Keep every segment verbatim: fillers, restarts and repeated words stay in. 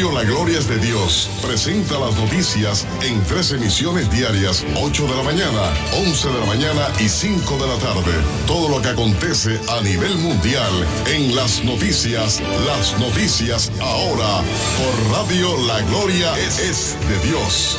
Radio La Gloria es de Dios presenta las noticias en tres emisiones diarias, ocho de la mañana, once de la mañana y cinco de la tarde. Todo lo que acontece a nivel mundial en las noticias, las noticias ahora por Radio La Gloria es, es de Dios.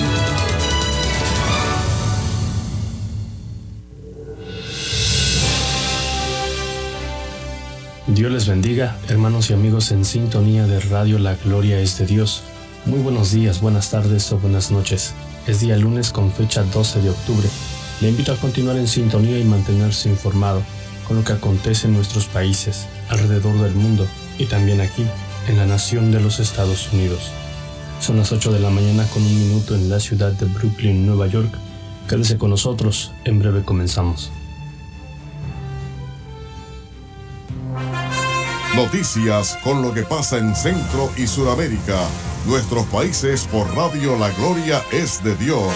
Dios les bendiga, hermanos y amigos en sintonía de Radio La Gloria es de Dios. Muy buenos días, buenas tardes o buenas noches. Es día lunes con fecha doce de octubre. Le invito a continuar en sintonía y mantenerse informado con lo que acontece en nuestros países, alrededor del mundo y también aquí, en la nación de los Estados Unidos. Son las ocho de la mañana con un minuto en la ciudad de Brooklyn, Nueva York. Quédese con nosotros, en breve comenzamos. Noticias con lo que pasa en Centro y Suramérica. Nuestros países por Radio La Gloria es de Dios.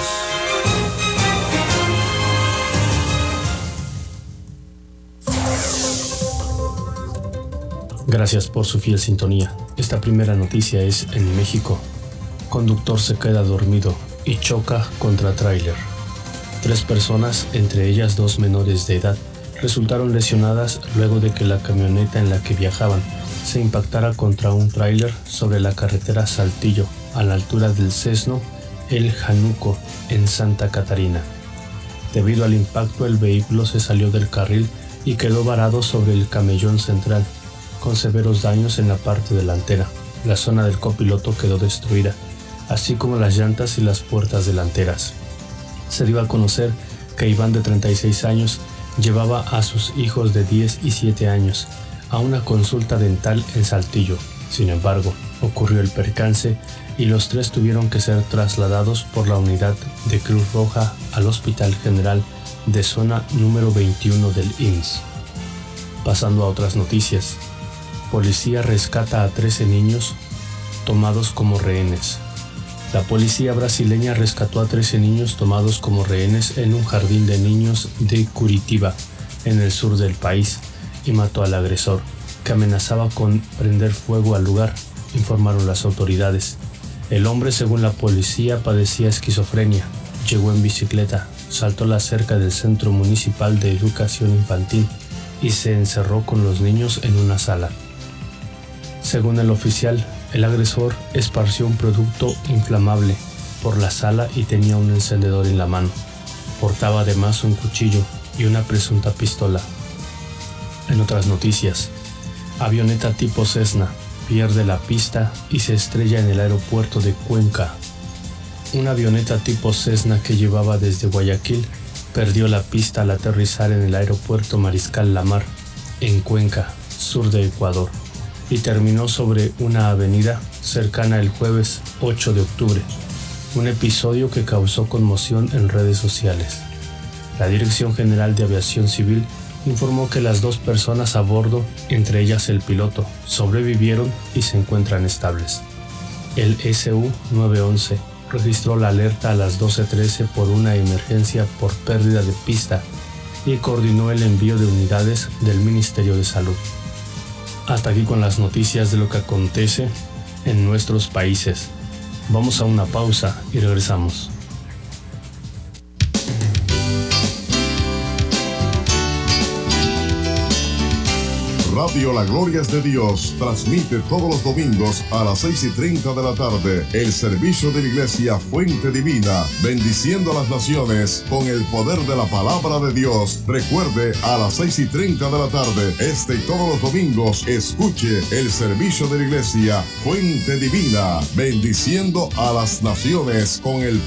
Gracias por su fiel sintonía. Esta primera noticia es en México. Conductor se queda dormido y choca contra tráiler. Tres personas, entre ellas dos menores de edad, resultaron lesionadas luego de que la camioneta en la que viajaban se impactara contra un tráiler sobre la carretera Saltillo, a la altura del Sesno, El Januco, en Santa Catarina. Debido al impacto, el vehículo se salió del carril y quedó varado sobre el camellón central, con severos daños en la parte delantera. La zona del copiloto quedó destruida, así como las llantas y las puertas delanteras. Se dio a conocer que Iván, de treinta y seis años, llevaba a sus hijos de diez y siete años a una consulta dental en Saltillo. Sin embargo, ocurrió el percance y los tres tuvieron que ser trasladados por la unidad de Cruz Roja al Hospital General de Zona número veintiuno del I M S S. Pasando a otras noticias. Policía rescata a trece niños tomados como rehenes. La policía brasileña rescató a trece niños tomados como rehenes en un jardín de niños de Curitiba, en el sur del país, y mató al agresor, que amenazaba con prender fuego al lugar, informaron las autoridades. El hombre, según la policía, padecía esquizofrenia, llegó en bicicleta, saltó la cerca del Centro Municipal de Educación Infantil y se encerró con los niños en una sala. Según el oficial, el agresor esparció un producto inflamable por la sala y tenía un encendedor en la mano. Portaba además un cuchillo y una presunta pistola. En otras noticias, avioneta tipo Cessna pierde la pista y se estrella en el aeropuerto de Cuenca. Una avioneta tipo Cessna que llevaba desde Guayaquil perdió la pista al aterrizar en el aeropuerto Mariscal Lamar, en Cuenca, sur de Ecuador, y terminó sobre una avenida cercana el jueves ocho de octubre, un episodio que causó conmoción en redes sociales. La Dirección General de Aviación Civil informó que las dos personas a bordo, entre ellas el piloto, sobrevivieron y se encuentran estables. El S U nueve once registró la alerta a las doce trece por una emergencia por pérdida de pista y coordinó el envío de unidades del Ministerio de Salud. Hasta aquí con las noticias de lo que acontece en nuestros países. Vamos a una pausa y regresamos. Radio La Gloria es de Dios transmite todos los domingos a las seis y treinta de la tarde el servicio de la Iglesia Fuente Divina, bendiciendo a las naciones con el poder de la palabra de Dios. Recuerde, a las seis y treinta de la tarde, este y todos los domingos, escuche el servicio de la Iglesia Fuente Divina, bendiciendo a las naciones con el